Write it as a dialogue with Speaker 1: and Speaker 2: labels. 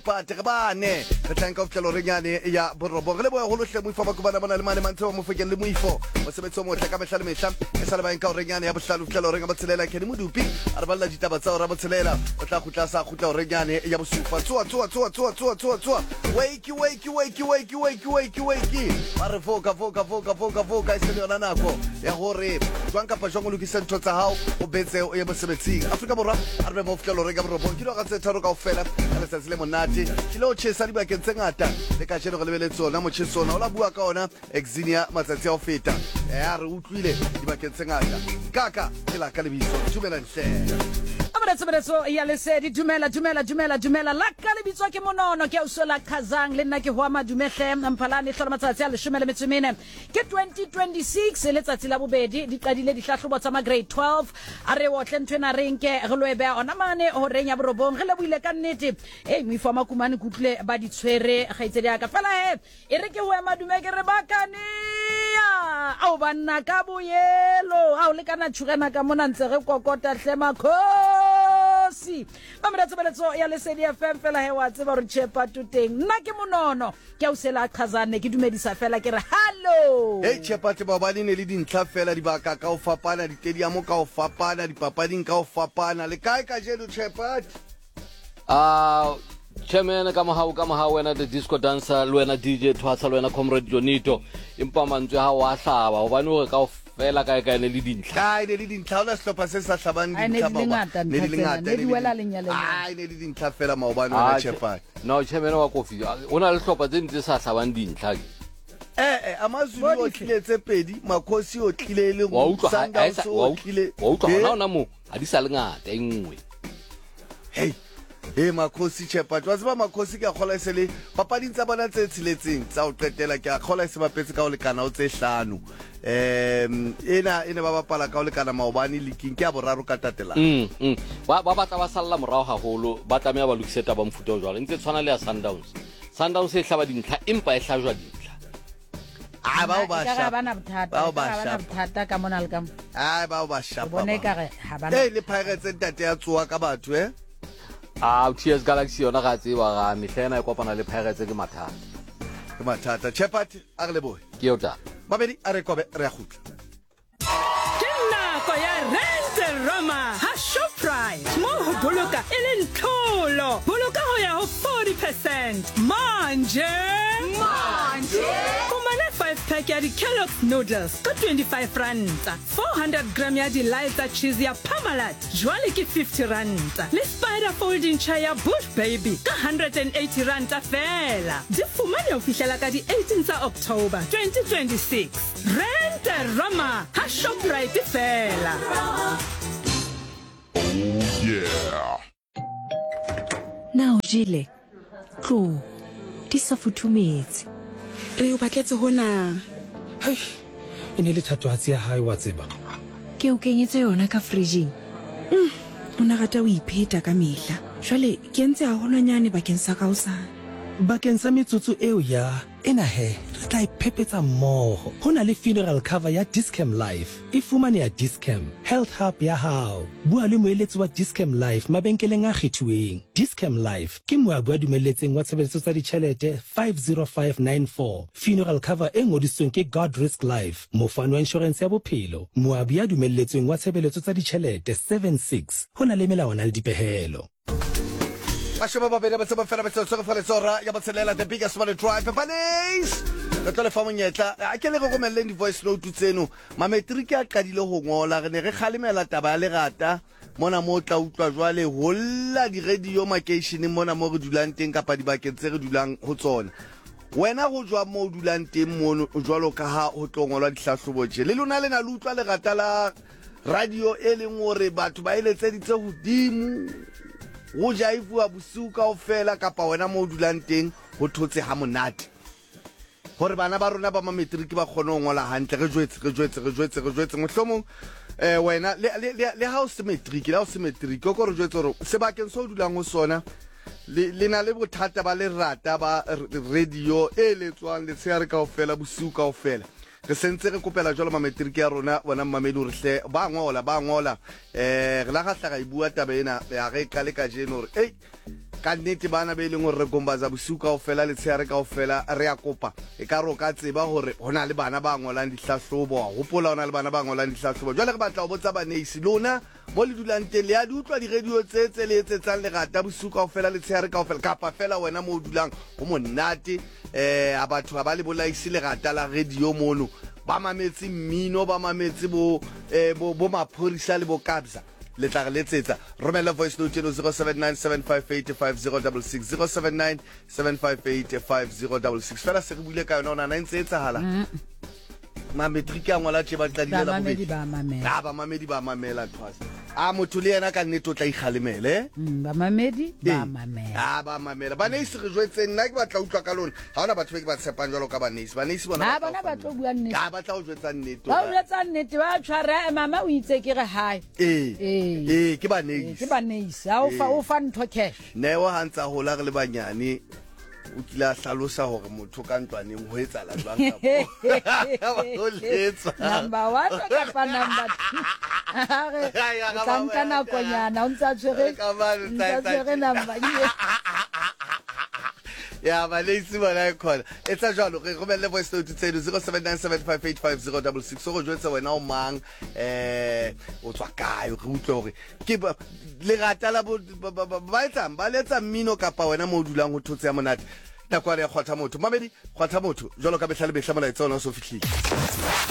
Speaker 1: Pate re bane re tlanka oftlelo renyane ya borobo re le boya holo hle moifo ba kubana bana le mane mantse mo fekeng le moifo mo sebetso mo tlaka mehla le mehla e sala ba enka renyane ya bohlalo oftlelo renga batselela ke mo dupi a re balla ditaba tsa ora batselela o tla khutla sa khutla renyane ya bosupa tswa wake ba re foka e se le yona nako ya hore jwang kapa jwang o lokisa ntho tsa hao o betse o ye mosebetsing Afrika Borwa a re mo oftlelo renga borobo ke lo ga tse tharo kaofela le sa le monate kilo chesa di bakeng tse ngata le ka jeno re lebeletse ona motjhesona o la bua ka ona Exinia matsatsi a ho feta ya re utlwile di bakeng tse ngata kaka ke la ka lebitso dumela nhle
Speaker 2: Abaretso ya lesedi dumela la ka lebitso ke monono ke usola khazang le nna ke hwa madumehle mphalane hlola matsatsi a 14 ke 2026 letsatsi la bobedi di qadile dihlahlobo tsa ma grade 12 a re wotle ntwena renke re loebe ona mane ho renya borobong re le buile ka nnete moifo makumane kutlwe ba di tshwere gaitsedi aka fela e re ke hwa madume ke re bakane au banna ka boyelo au le kana tshugana ka mona ntse re kokota hlema khosi Abaretso ya lesedi FM fela he wa tseba re chepa tuteng nna ke monono ke a usela khazane ke dumedisa fela ke re hallo
Speaker 1: chepa te babani ne le dintlha fela di baka ka o fapana di stadium ka o fapana di papading ka o fapana le kae ka jeno chepa
Speaker 3: Chairman ka mahau wena the disco dancer le wena DJ Thwatsa le wena comrade Jonito impa mantswe ha wa hlaba hobane o ka fela kae ne le dintlha
Speaker 1: kae ne le dintlha ona slopha se sa hlabang dintlha baba
Speaker 2: ne di ngata ne di wela lenyaleng
Speaker 1: ne le dintlha fela maobane wena chepa
Speaker 3: no chairman wa kofi ona le slopha tse ntse sa hlabang dintlha
Speaker 1: amazulu o tliletse pedi makhosi o tlile le Sundowns o tlile
Speaker 3: wa utlwa hona mo ha di sa le ngata engwe
Speaker 1: makhosi chepa twa tseba makhosi ke a khola isele papading tsa bona tse tshiletseng tsa o qetela ke a khola ise bapetse ka o lekana o tse hlano ene ba bapala ka o lekana maobane leking ke a boraro ka tatela
Speaker 3: ba batla ba salla morao haholo ba tlamea ba lokiseta ba mfuta o jwale ntse tshwana le ya Sundowns e hlaba dintlha empa e hlajwa dintlha
Speaker 1: bao ba sha
Speaker 2: bana bothata ka mona le ka
Speaker 1: bao ba sha
Speaker 2: bone ka re ha bana
Speaker 1: le Pirates ntate ya tsoa ka batho
Speaker 3: TS Galaxy yona ga tseba ga mehlena e kopana le Pirates ke
Speaker 1: mathata chepat a re lebohe
Speaker 3: ke yota
Speaker 1: babedi a re kobe re a khutla
Speaker 4: ke nako ya Rent Roma ha Shoprite mo ho boloka e le ntlolo boloka ho ya ho 40% manje kumane 5-pack ya Kellogg's noodles ka 25 rand 400 gram ya delight cheese ya Parmalat jwale ke 50 rand le spider folding chair ya Bush Baby ka 180 rand fela di fumane ho fihlela ka di 18 tsa October 2026 Rent Roma ha Shoprite fela
Speaker 5: Now jile tlo di sa futhumetse
Speaker 6: re o batletse hona
Speaker 7: e ne le thatwatsi ya hae wa tseba
Speaker 5: ke o kenyetse yona ka fridging
Speaker 6: ona rata o ipheta ka mehla jwale ke ntse a holwanyane bakeng sa kaosana
Speaker 7: bakeng sa metsotso eo ya ena re tla iphepetsa mmoho hona le funeral cover ya Discam Life e fumane ya Discam Health Hub ya hao bua le moeletsi wa Discam Life mabenkeleng a kgethuweng Discam Life ke moabu a dumeletseng wa tshebeletso tsa ditjhelete 50594 funeral cover e ngodisitsweng ke God Risk Life mofani wa insurance ya bophelo moabu ya dumeletsweng wa tshebeletso tsa ditjhelete 76 hona le melawana le dipehelo
Speaker 1: Ashaba babedi ba tsaba fela ba tsora ya batselela the biggest money drive panis le tole fa monyetla a ke le go romelle di voice note tseno mametriki a qadile ho ngola re ne re khalemela taba ya lerata mona mo tla utlwa jwale holla di radio makeishene mona mo re dulang teng kapa di bakeng tse re dulang ho tsona wena go jwa mo dulang teng mono jwalo ka ha ho tlongolwa dihlahlobo je le lona le na le utlwa lerata la radio e leng hore batho ba iletse ditse hodimo go jaivua bosiu ka ofela kapa wena mo dulang teng ho thotse ha monate hore bana ba rona ba mametriki ba khone ho ngola hantle re jwetse mohlomong wena le ha o se metriki go re jwetse hore sebakeng so dulang ho sona le na le bothata ba le rata ba radio e le tswang le tsaya re ka ofela bosiu ka ofela re sentse re kopela jwalo mametriki ya rona bona mmamedi o re ba ngola re la ga hlaga e bua taba ena ya re ka le ka jeno re ka nnete bana be leng hore re gombaza bosiu kaofela le tsheare kaofela re ya kopa e ka ro ka tseba hore hona le bana ba ngolang dihlahlobo wa hopola hona le bana ba ngolang dihlahlobo jwale re batla ho botsa baneisi lona mo le dulang teng le ya di utlwa di-radio tse le etsetsang lerata bosiu kaofela le tsheare kaofela kapa fela wena mo o dulang ho monate a batho ba le bolaisi lerata la radio mono ba mametse mmino ba mametse bo maphorisa le bo kabza le tla re letsetsa romela voice note eno 0797585066 0797585066 fela se re buile ka yona ona na ntse etsahala mametriki a ngwala tse ba tla dilela go ba mamedi ba mamela tshwasa motho le yena ka nnete o tla ikgalemele
Speaker 2: ba mamedi ba mamela
Speaker 1: ba mamela ba neisi re jwetse nna ke batla utlwa ka lona ha ona batho be ke ba tshepang jwalo ka ba neisi bona
Speaker 2: bona ba tlo bua nnete
Speaker 1: ba tla o jwetsa nnete
Speaker 2: ba o jwetsa nnete ba tshwara mama o itse ke re hai
Speaker 1: ke ba neisi
Speaker 2: ha o fa ntho cash
Speaker 1: newa ha ntsa hola re le banyane o kila hlalosa hore motho ka ntlwaneng ho etsala jwang ka o letsa
Speaker 2: number 1 kapa number 2 ka nka konyana o ntsa tshwere number
Speaker 1: ya ba leisi bona khona etsa jalo re romelle voice note tseno 0797585066 so go jwetsa wena o mang o tswa kae re utlwe hore ke le rata la ba letsa mmino kapa wena mo dulang ho thotse ya monate takwa re kgwatha motho mamedi kgwatha motho jalo ka behla le behla molaetsa ona o so fihlile